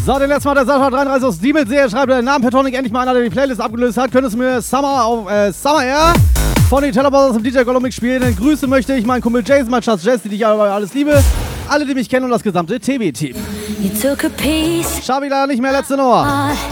So, den letzten Mal der Sascha 33 aus Diemelsee schreibt den Namen Petonic endlich mal einer, der die Playlist abgelöst hat. Könntest du mir Summer Air von den Tellerbosses im DJ Golomix spielen? Denn grüßen möchte ich meinen Kumpel Jason, mein Schatz Jess, die ich aber alles liebe. Alle, die mich kennen und das gesamte TB-Team. Schabi leider nicht mehr, letzte Nummer.